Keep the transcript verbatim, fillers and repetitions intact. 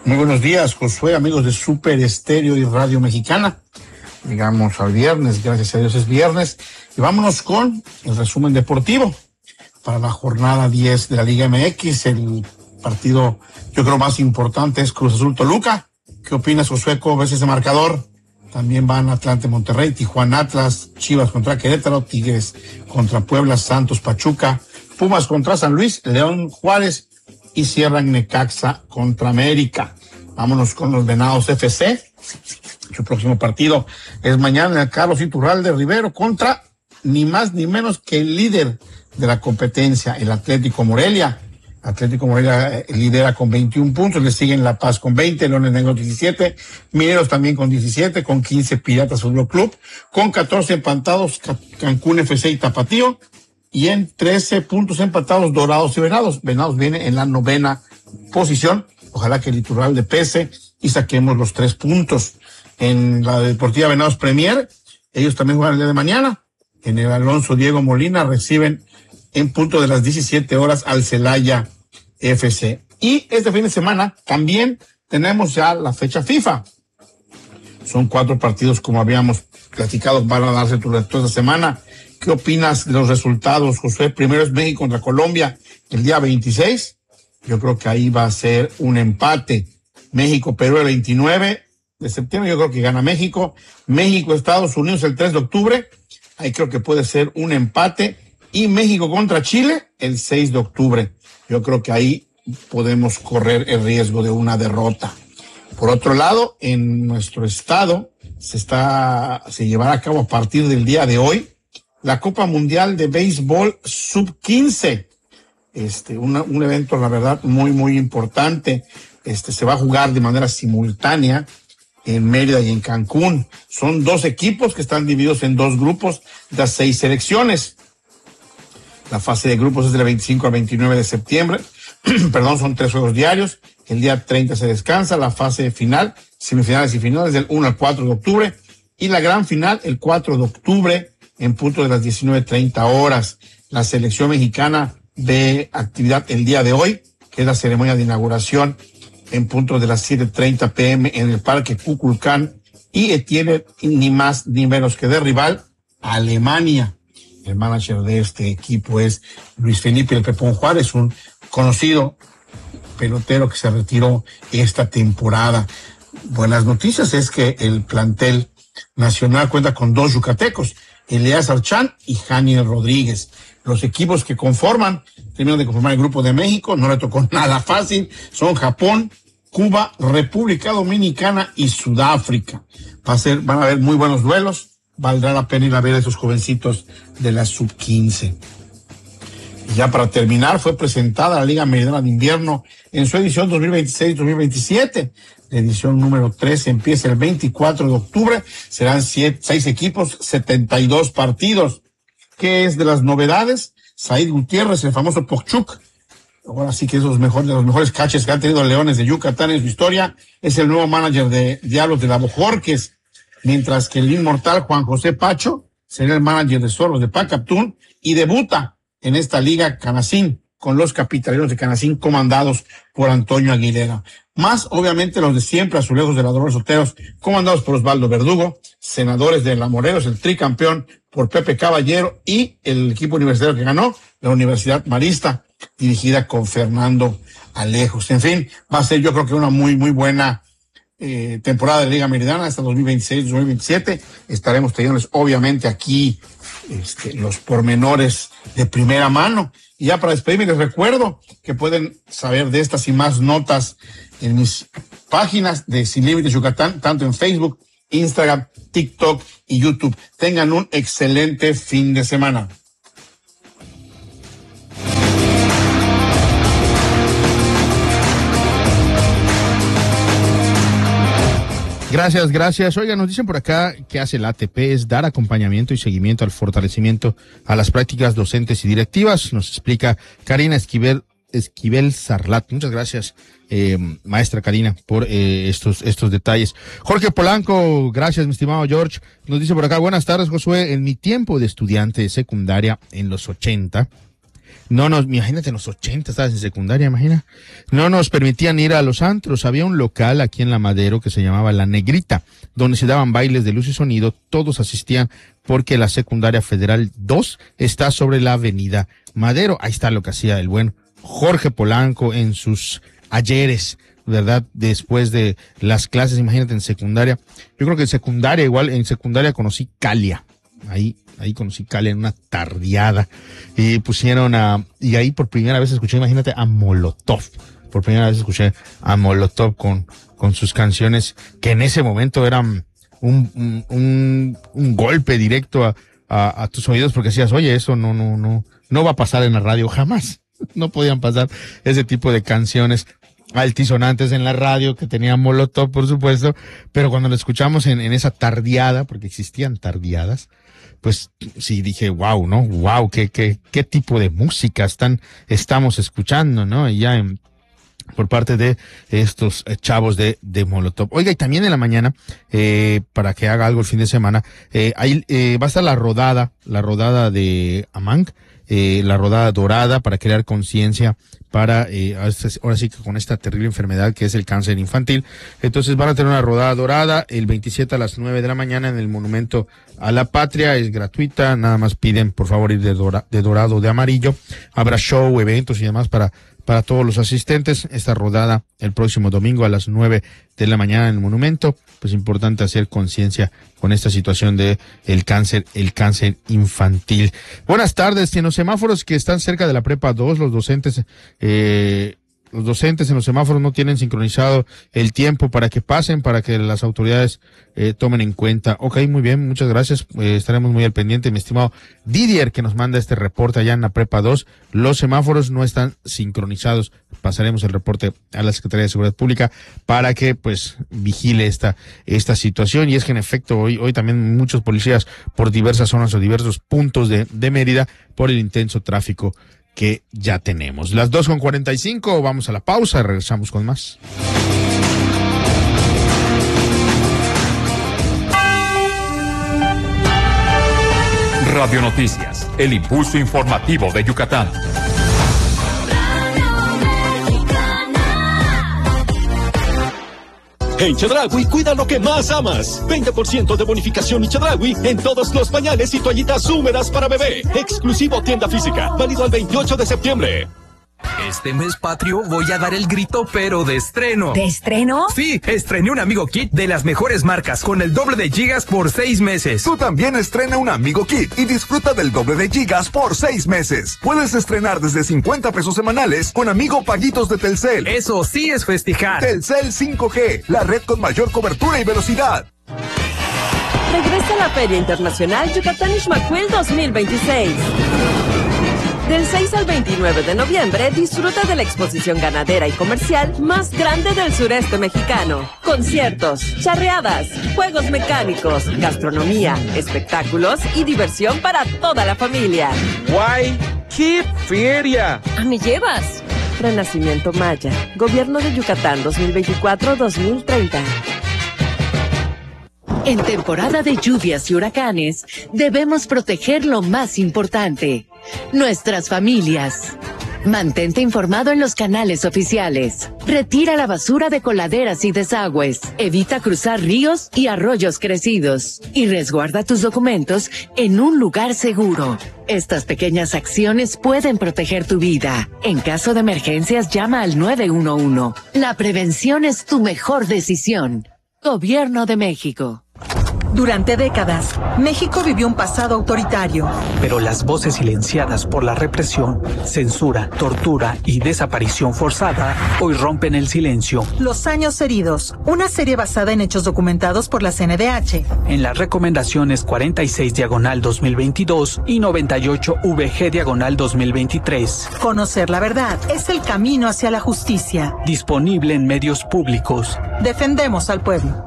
Muy buenos días, Josué, amigos de Super Estéreo y Radio Mexicana. Llegamos al viernes, gracias a Dios es viernes. Y vámonos con el resumen deportivo para la jornada diez de la Liga M X. El partido, yo creo, más importante es Cruz Azul Toluca. ¿Qué opinas, Josué? ¿Cómo ves ese marcador? También van Atlante Monterrey, Tijuana Atlas, Chivas contra Querétaro, Tigres contra Puebla, Santos Pachuca, Pumas contra San Luis, León Juárez y cierran Necaxa contra América. Vámonos con los Venados F C. Su próximo partido es mañana en el Carlos Iturralde Rivero contra ni más ni menos que el líder de la competencia, el Atlético Morelia. Atlético Morelia eh, lidera con veintiún puntos, le siguen La Paz con veinte, Leones Negros diecisiete, Mineros también con diecisiete, con quince Piratas Fútbol Club, con catorce empatados Cancún F C y Tapatío, y en trece puntos empatados Dorados y Venados. Venados viene en la novena posición. Ojalá que el Iturralde pese y saquemos los tres puntos. En la Deportiva Venados Premier, ellos también juegan el día de mañana. En el Alonso Diego Molina reciben en punto de las diecisiete horas al Celaya F C. Y este fin de semana también tenemos ya la fecha FIFA. Son cuatro partidos, como habíamos platicado, van a darse toda esta semana. ¿Qué opinas de los resultados, José? Primero es México contra Colombia el día veintiséis. Yo creo que ahí va a ser un empate. México-Perú el veintinueve de septiembre, yo creo que gana México. México-Estados Unidos el tres de octubre. Ahí creo que puede ser un empate. Y México contra Chile el seis de octubre. Yo creo que ahí podemos correr el riesgo de una derrota. Por otro lado, en nuestro estado se está, se llevará a cabo a partir del día de hoy la Copa Mundial de Béisbol sub quince. Este, una, un evento, la verdad, muy, muy importante. Este, se va a jugar de manera simultánea en Mérida y en Cancún. Son dos equipos que están divididos en dos grupos de seis selecciones. La fase de grupos es del veinticinco al veintinueve de septiembre. Perdón, son tres juegos diarios. El día treinta se descansa. La fase final, semifinales y finales, del uno al cuatro de octubre. Y la gran final, el cuatro de octubre, en punto de las diecinueve treinta horas. La selección mexicana de actividad el día de hoy, que es la ceremonia de inauguración en punto de las siete treinta pm en el Parque Kukulcán, y tiene ni más ni menos que de rival a Alemania. El manager de este equipo es Luis Felipe El Pepón Juárez, un conocido pelotero que se retiró esta temporada. Buenas noticias es que el plantel nacional cuenta con dos yucatecos, Elías Archán y Janiel Rodríguez. Los equipos que conforman, terminan de conformar el grupo de México, no le tocó nada fácil, son Japón, Cuba, República Dominicana y Sudáfrica. Va a ser, van a haber muy buenos duelos, valdrá la pena ir a ver a esos jovencitos de la sub quince. Y ya para terminar, fue presentada la Liga Meridiana de Invierno en su edición dos mil veintiséis dos mil veintisiete. La edición número trece empieza el veinticuatro de octubre, serán siete, seis equipos, setenta y dos partidos. ¿Qué es de las novedades? Said Gutiérrez, el famoso Pochuk, ahora sí que es los mejores, de los mejores catches que han tenido Leones de Yucatán en su historia, es el nuevo manager de Diablos de la Bojorques, mientras que el inmortal Juan José Pacho será el manager de Zorros de Pacaptún y debuta en esta liga Canacín con los capitalinos de Canacín comandados por Antonio Aguilera. Más, obviamente, los de siempre, Azulejos de la Dolores Soteros, comandados por Osvaldo Verdugo, Senadores de la Morelos, el tricampeón por Pepe Caballero, y el equipo universitario que ganó, la Universidad Marista, dirigida con Fernando Alejos. En fin, va a ser yo creo que una muy, muy buena eh, temporada de Liga Meridiana hasta dos mil veintiséis dos mil veintisiete. Estaremos teniéndoles, obviamente, aquí este, los pormenores de primera mano. Y ya para despedirme, les recuerdo que pueden saber de estas y más notas en mis páginas de Sin Límites Yucatán, tanto en Facebook, Instagram, TikTok y YouTube. Tengan un excelente fin de semana. Gracias, gracias. Oiga, nos dicen por acá que hace la A T P es dar acompañamiento y seguimiento al fortalecimiento a las prácticas docentes y directivas. Nos explica Karina Esquivel, Esquivel Sarlat. Muchas gracias, eh, maestra Karina, por eh, estos estos detalles. Jorge Polanco, gracias, mi estimado George. Nos dice por acá, buenas tardes, Josué. En mi tiempo de estudiante de secundaria en los ochenta, no nos, imagínate, en los ochenta, estabas en secundaria, imagina, no nos permitían ir a los antros. Había un local aquí en La Madero que se llamaba La Negrita, donde se daban bailes de luz y sonido, todos asistían porque la secundaria Federal dos está sobre la avenida Madero. Ahí está lo que hacía el buen Jorge Polanco en sus ayeres, ¿verdad? Después de las clases, imagínate, en secundaria. Yo creo que en secundaria, igual, en secundaria conocí Calia. Ahí, ahí conocí Calia en una tardeada. Y pusieron a, y ahí por primera vez escuché, imagínate, a Molotov. Por primera vez escuché a Molotov con, con sus canciones que en ese momento eran un, un, un, un golpe directo a, a, a tus oídos, porque decías, oye, eso no, no, no, no va a pasar en la radio jamás. No podían pasar ese tipo de canciones altisonantes en la radio que tenía Molotov, por supuesto, pero cuando lo escuchamos en, en esa tardeada, porque existían tardeadas, pues sí dije, wow, ¿no? Wow, qué, qué, qué tipo de música están, estamos escuchando, ¿no? Y ya en, por parte de estos eh, chavos de, de Molotov. Oiga, y también en la mañana, eh, para que haga algo el fin de semana, eh, ahí eh, va a estar la rodada, la rodada de Amang, eh, la rodada dorada para crear conciencia para, eh, ahora sí que con esta terrible enfermedad que es el cáncer infantil. Entonces van a tener una rodada dorada el veintisiete a las nueve de la mañana en el Monumento a la Patria. Es gratuita, nada más piden por favor ir de, dora, de dorado, de amarillo. Habrá show, eventos y demás para para todos los asistentes. Esta rodada el próximo domingo a las nueve de la mañana en el Monumento. Pues importante hacer conciencia con esta situación de el cáncer, el cáncer infantil. Buenas tardes. En los semáforos que están cerca de la Prepa dos, los docentes, eh, los docentes en los semáforos no tienen sincronizado el tiempo para que pasen, para que las autoridades eh, tomen en cuenta. Ok, muy bien, muchas gracias. Eh, estaremos muy al pendiente, mi estimado Didier, que nos manda este reporte allá en la Prepa dos. Los semáforos no están sincronizados. Pasaremos el reporte a la Secretaría de Seguridad Pública para que, pues, vigile esta, esta situación. Y es que, en efecto, hoy, hoy también muchos policías por diversas zonas o diversos puntos de, de Mérida por el intenso tráfico que ya tenemos. Las dos con cuarenta y cinco, vamos a la pausa y regresamos con más. Radio Noticias, el impulso informativo de Yucatán. En Chedraui, cuida lo que más amas. veinte por ciento de bonificación y Chedraui en todos los pañales y toallitas húmedas para bebé. Exclusivo tienda física, válido al veintiocho de septiembre. Este mes patrio voy a dar el grito, pero de estreno. ¿De estreno? Sí, estrené un Amigo Kit de las mejores marcas con el doble de gigas por seis meses. Tú también estrena un Amigo Kit y disfruta del doble de gigas por seis meses. Puedes estrenar desde cincuenta pesos semanales con Amigo Paguitos de Telcel. Eso sí es festejar. Telcel cinco G, la red con mayor cobertura y velocidad. Regresa a la Feria Internacional Yucatán Ixmaquil dos mil veintiséis. Del seis al veintinueve de noviembre, disfruta de la exposición ganadera y comercial más grande del sureste mexicano. Conciertos, charreadas, juegos mecánicos, gastronomía, espectáculos y diversión para toda la familia. ¡Guay! ¡Qué feria! ¿A me llevas? Renacimiento Maya, Gobierno de Yucatán dos mil veinticuatro a dos mil treinta. En temporada de lluvias y huracanes, debemos proteger lo más importante, nuestras familias. Mantente informado en los canales oficiales. Retira la basura de coladeras y desagües. Evita cruzar ríos y arroyos crecidos. Y resguarda tus documentos en un lugar seguro. Estas pequeñas acciones pueden proteger tu vida. En caso de emergencias, llama al nueve uno uno. La prevención es tu mejor decisión. Gobierno de México. Durante décadas, México vivió un pasado autoritario. Pero las voces silenciadas por la represión, censura, tortura y desaparición forzada hoy rompen el silencio. Los años heridos, una serie basada en hechos documentados por la C N D H. En las recomendaciones cuarenta y seis diagonal dos mil veintidós y noventa y ocho V G diagonal dos mil veintitrés. Conocer la verdad es el camino hacia la justicia. Disponible en medios públicos. Defendemos al pueblo.